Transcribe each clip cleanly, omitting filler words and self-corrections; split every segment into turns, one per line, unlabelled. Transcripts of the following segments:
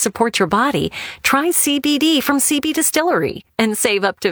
support your body, try CBD from CB Distillery and save up to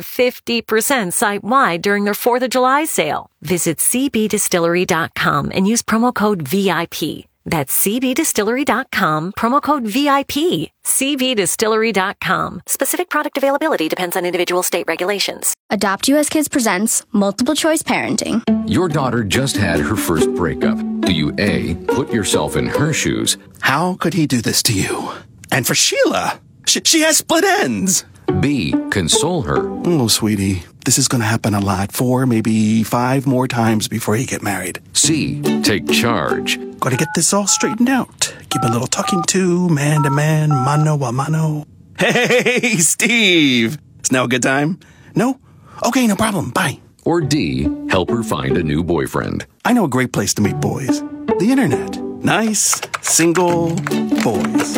50% site-wide during their 4th of July sale. Visit cbdistillery.com and use promo code VIP. That's cbdistillery.com, promo code VIP. cbdistillery.com. Specific product availability depends on individual state regulations.
Adopt US Kids presents Multiple Choice Parenting.
Your daughter just had her first breakup. Do you A, put yourself in her shoes?
How could he do this to you? And for Sheila, she has split ends.
B, console her.
Oh, sweetie, this is going to happen a lot. 4, maybe 5 more times before you get married.
C, take charge.
Got to get this all straightened out. Give a little talking to, man to man, mano a mano. Hey, Steve! Is now a good time? No? Okay, no problem. Bye.
Or D, help her find a new boyfriend.
I know a great place to meet boys. The internet. Nice, single boys.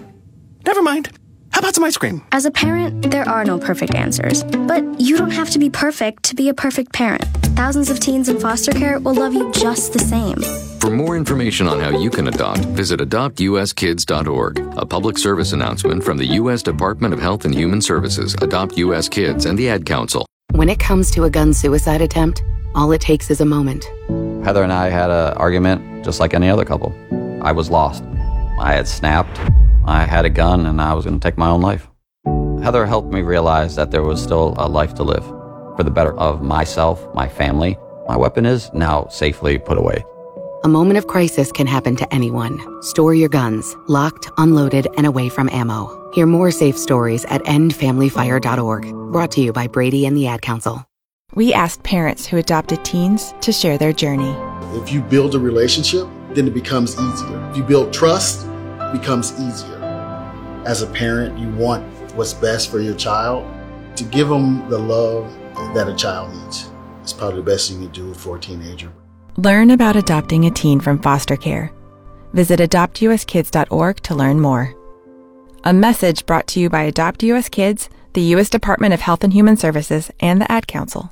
Never mind. How about some ice cream?
As a parent, there are no perfect answers. But you don't have to be perfect to be a perfect parent. Thousands of teens in foster care will love you just the same.
For more information on how you can adopt, visit adoptuskids.org. A public service announcement from the U.S. Department of Health and Human Services, Adopt U.S. Kids, and the Ad Council.
When it comes to a gun suicide attempt, all it takes is a moment.
Heather and I had an argument just like any other couple. I was lost. I had snapped. I had a gun and I was going to take my own life. Heather helped me realize that there was still a life to live for the better of myself, my family. My weapon is now safely put away.
A moment of crisis can happen to anyone. Store your guns, locked, unloaded, and away from ammo. Hear more safe stories at endfamilyfire.org. Brought to you by Brady and the Ad Council.
We asked parents who adopted teens to share their journey.
If you build a relationship, then it becomes easier. If you build trust, it becomes easier. As a parent, you want what's best for your child. To give them the love that a child needs is probably the best thing you do for a teenager.
Learn about adopting a teen from foster care. Visit adoptuskids.org to learn more. A message brought to you by Adopt US Kids, the U.S. Department of Health and Human Services, and the Ad Council.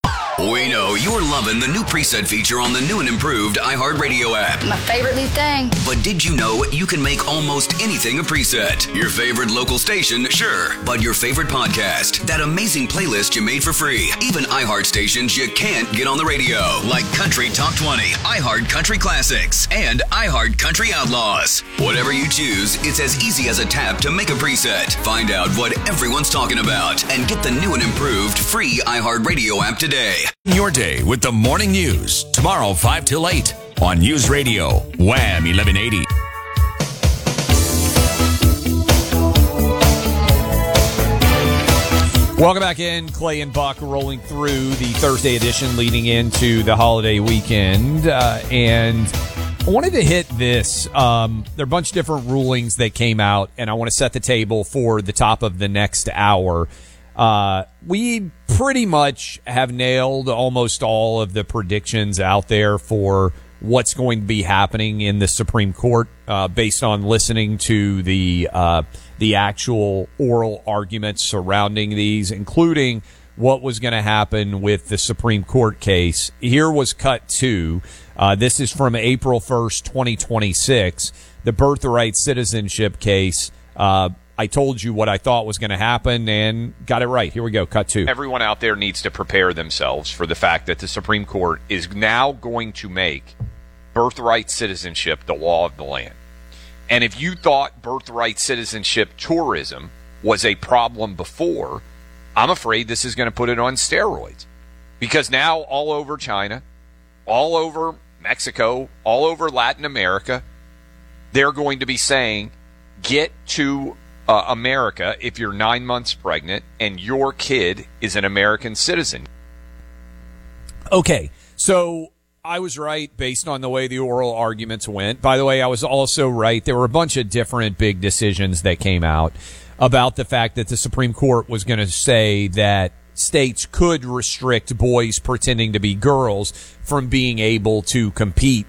We know you're loving the new preset feature on the new and improved iHeartRadio app.
My favorite new thing.
But did you know you can make almost anything a preset? Your favorite local station, sure. But your favorite podcast, that amazing playlist you made for free. Even iHeart stations you can't get on the radio, like Country Top 20, iHeart Country Classics, and iHeart Country Outlaws. Whatever you choose, it's as easy as a tap to make a preset. Find out what everyone's talking about and get the new and improved free iHeartRadio app today.
Your day with the morning news. Tomorrow, 5 till 8 on News Radio, Wham 1180.
Welcome back in. Clay and Buck rolling through the Thursday edition leading into the holiday weekend. And I wanted to hit this. There are a bunch of different rulings that came out, and I want to set the table for the top of the next hour. We pretty much have nailed almost all of the predictions out there for what's going to be happening in the Supreme Court, based on listening to the actual oral arguments surrounding these, including what was going to happen with the Supreme Court case. Here was cut 2. This is from April 1st, 2026, the birthright citizenship case. I told you what I thought was going to happen and got it right. Here we go, cut 2. Everyone out there needs to prepare themselves for the fact that the Supreme Court is now going to make birthright citizenship the law of the land. And if you thought birthright citizenship tourism was a problem before, I'm afraid this is going to put it on steroids. Because now all over China, all over Mexico, all over Latin America, they're going to be saying, get to America if you're 9 months pregnant and your kid is an American citizen. Okay, so I was right based on the way the oral arguments went. By the way, I was also right. There were a bunch of different big decisions that came out about the fact that the Supreme Court was going to say that states could restrict boys pretending to be girls from being able to compete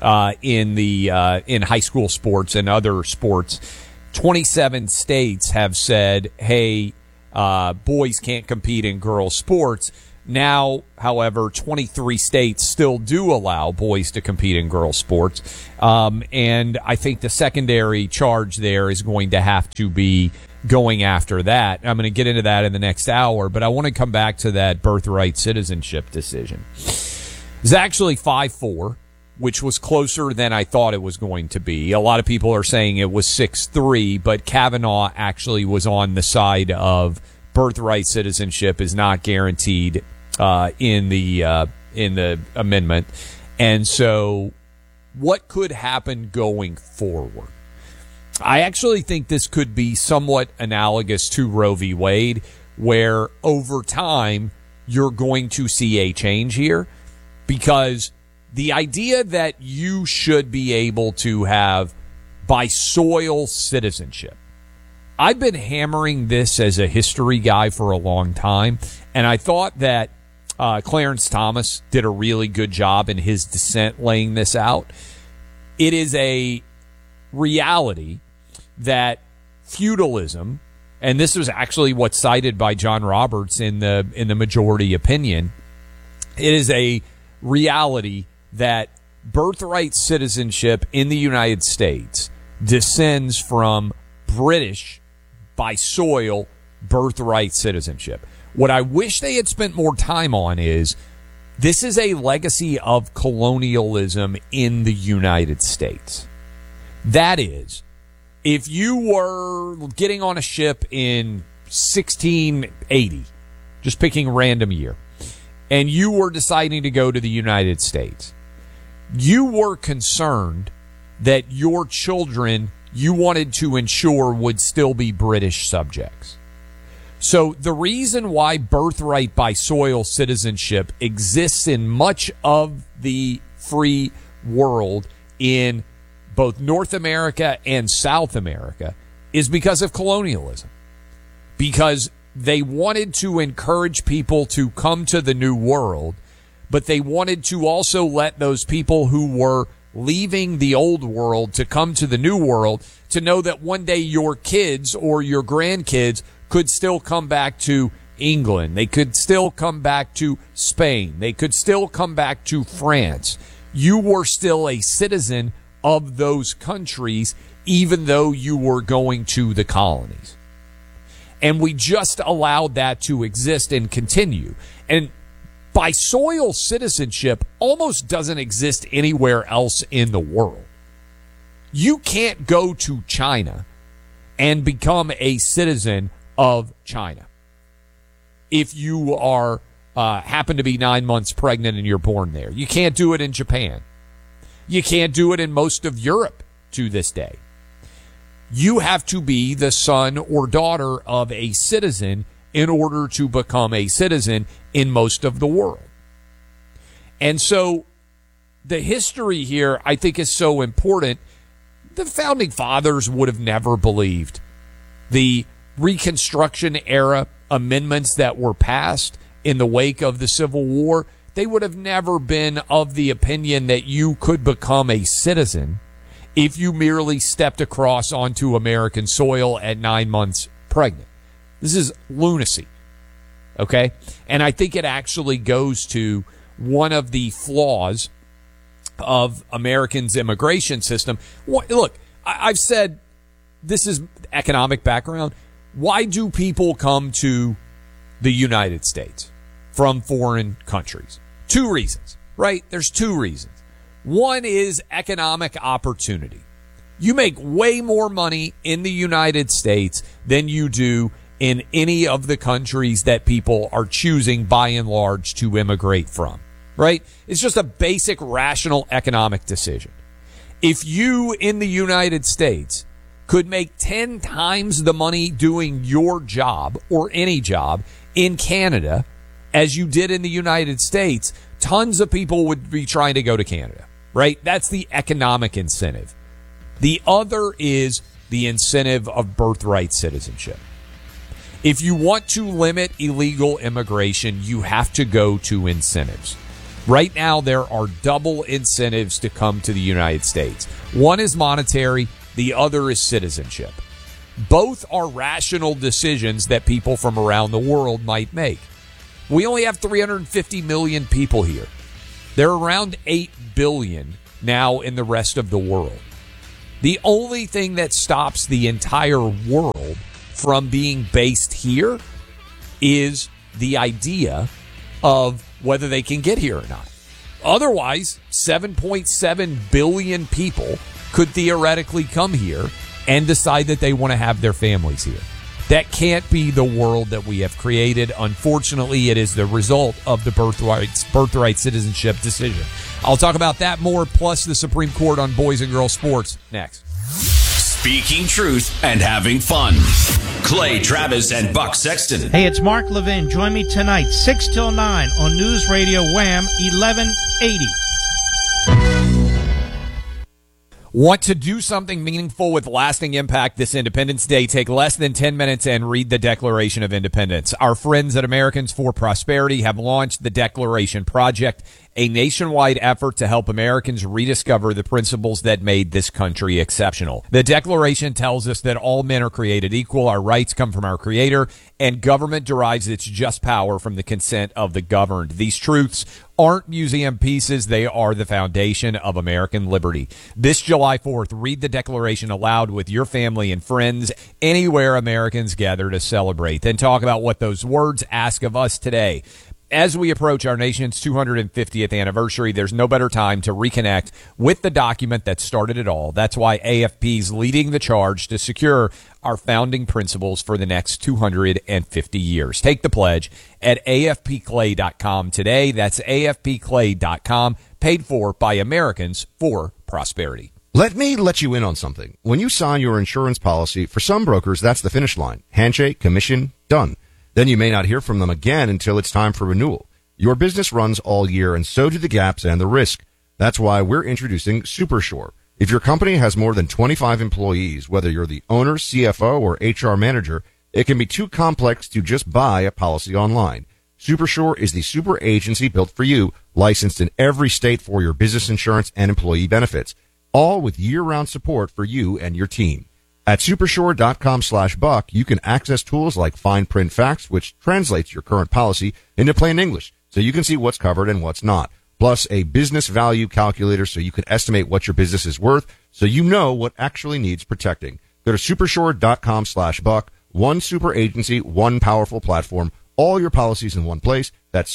in high school sports and other sports. 27 states have said, hey, boys can't compete in girls' sports. Now, however, 23 states still do allow boys to compete in girls' sports. And I think the secondary charge there is going to have to be going after that. I'm going to get into that in the next hour, but I want to come back to that birthright citizenship decision. It's actually 5-4, which was closer than I thought it was going to be. A lot of people are saying it was 6-3, but Kavanaugh actually was on the side of birthright citizenship is not guaranteed in the amendment. And so what could happen going forward? I actually think this could be somewhat analogous to Roe v. Wade, where over time you're going to see a change here, because the idea that you should be able to have bisoil citizenship, I've been hammering this as a history guy for a long time, and I thought that Clarence Thomas did a really good job in his dissent laying this out. It is a reality that feudalism, and this was actually what's cited by John Roberts in the majority opinion, it is a reality that birthright citizenship in the United States descends from British bisoil birthright citizenship. What I wish they had spent more time on is this is a legacy of colonialism in the United States. That is, if you were getting on a ship in 1680, just picking a random year, and you were deciding to go to the United States, you were concerned that your children you wanted to ensure would still be British subjects. So the reason why birthright bisoil citizenship exists in much of the free world in both North America and South America is because of colonialism. Because they wanted to encourage people to come to the New World, but they wanted to also let those people who were leaving the old world to come to the New World to know that one day your kids or your grandkids could still come back to England. They could still come back to Spain. They could still come back to France. You were still a citizen of those countries, even though you were going to the colonies. And we just allowed that to exist and continue. And bisoil citizenship almost doesn't exist anywhere else in the world. You can't go to China and become a citizen of China if you are happen to be 9 months pregnant and you're born there. You can't do it in Japan. You can't do it in most of Europe to this day. You have to be the son or daughter of a citizen in order to become a citizen in most of the world. And so the history here, I think, is so important. The founding fathers would have never believed the Reconstruction era amendments that were passed in the wake of the Civil War. They would have never been of the opinion that you could become a citizen if you merely stepped across onto American soil at 9 months pregnant. This is lunacy, okay? And I think it actually goes to one of the flaws of Americans' immigration system. Look, I've said this is economic background. Why do people come to the United States from foreign countries? 2 reasons, right? There's 2 reasons. One is economic opportunity. You make way more money in the United States than you do in any of the countries that people are choosing by and large to immigrate from, right? It's just a basic rational economic decision. If you in the United States could make 10 times the money doing your job or any job in Canada as you did in the United States, tons of people would be trying to go to Canada, right? That's the economic incentive. The other is the incentive of birthright citizenship. If you want to limit illegal immigration, you have to go to incentives. Right now, there are double incentives to come to the United States. One is monetary, the other is citizenship. Both are rational decisions that people from around the world might make. We only have 350 million people here. There are around 8 billion now in the rest of the world. The only thing that stops the entire world from being based here is the idea of whether they can get here or not. Otherwise, 7.7 billion people could theoretically come here and decide that they want to have their families here. That can't be the world that we have created. Unfortunately, it is the result of the birthright citizenship decision. I'll talk about that more, plus the Supreme Court on boys and girls sports next.
Speaking truth and having fun. Clay Travis and Buck Sexton.
Hey, it's Mark Levin. Join me tonight, 6 till 9 on News Radio Wham 1180.
Want to do something meaningful with lasting impact this Independence Day? Take less than 10 minutes and read the Declaration of Independence. Our friends at Americans for Prosperity have launched the Declaration Project, a nationwide effort to help Americans rediscover the principles that made this country exceptional. The Declaration tells us that all men are created equal, our rights come from our Creator, and government derives its just power from the consent of the governed. These truths aren't museum pieces, they are the foundation of American liberty. This July 4th, read the Declaration aloud with your family and friends anywhere Americans gather to celebrate. Then talk about what those words ask of us today. As we approach our nation's 250th anniversary, there's no better time to reconnect with the document that started it all. That's why AFP's leading the charge to secure our founding principles for the next 250 years. Take the pledge at afpclay.com today. That's afpclay.com, paid for by Americans for Prosperity.
Let me let you in on something. When you sign your insurance policy, for some brokers, that's the finish line. Handshake, commission, done. Then you may not hear from them again until it's time for renewal. Your business runs all year, and so do the gaps and the risk. That's why we're introducing SuperSure. If your company has more than 25 employees, whether you're the owner, CFO, or HR manager, it can be too complex to just buy a policy online. SuperSure is the super agency built for you, licensed in every state for your business insurance and employee benefits, all with year-round support for you and your team. At supersure.com/buck, you can access tools like fine print facts, which translates your current policy into plain English, so you can see what's covered and what's not. Plus a business value calculator, so you can estimate what your business is worth, so you know what actually needs protecting. Go to supersure.com/buck. One super agency, one powerful platform, all your policies in one place. That's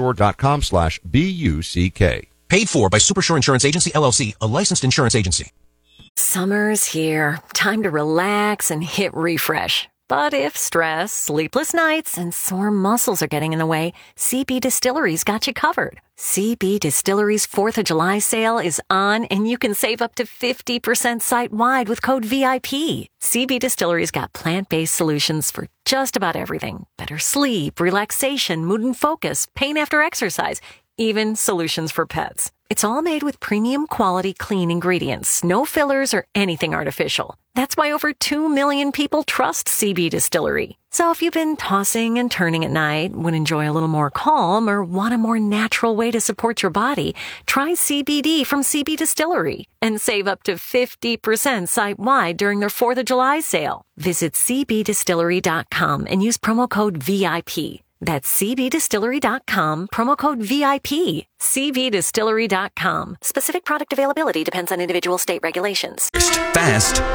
supersure.com/BUCK.
Paid for by Supersure Insurance Agency, LLC, a licensed insurance agency.
Summer's here. Time to relax and hit refresh. But if stress, sleepless nights, and sore muscles are getting in the way, CB Distillery's got you covered. CB Distillery's 4th of July sale is on, and you can save up to 50% site-wide with code VIP. CB Distillery's got plant-based solutions for just about everything. Better sleep, relaxation, mood and focus, pain after exercise, even solutions for pets. It's all made with premium quality clean ingredients, no fillers or anything artificial. That's why over 2 million people trust CB Distillery. So if you've been tossing and turning at night, would enjoy a little more calm, or want a more natural way to support your body, try CBD from CB Distillery and save up to 50% site-wide during their 4th of July sale. Visit cbdistillery.com and use promo code VIP. That's cbdistillery.com, promo code VIP. cbdistillery.com. Specific product availability depends on individual state regulations.
Fast